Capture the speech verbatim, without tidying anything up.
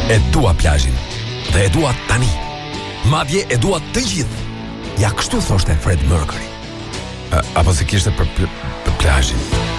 E dua plazhin. Dhe e dua tani. Madje e dua të gjithë. Ja kështu thoshte Fred Mercury. A, apo se kishte për, pl- për plazhin.